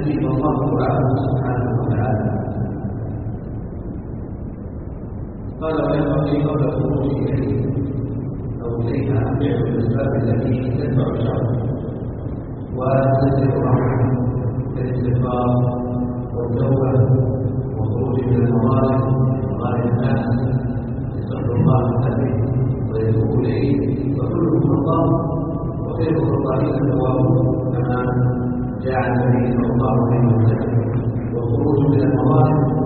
يجيب الله دعاءه سبحانه وتعالى. قال وينبغي قبل الخروج إليه أو إليها فعل الأسباب التي تدفع الشر وتنزل الرحمة كالاستغفار والتوبة والخروج من المظالم ومظالم الناس يستغفر الله من ويتوب إليه وكله من الله وخير الخطائين التوابون كما جاء النبي صلى الله عليه وسلم. والخروج من المظالم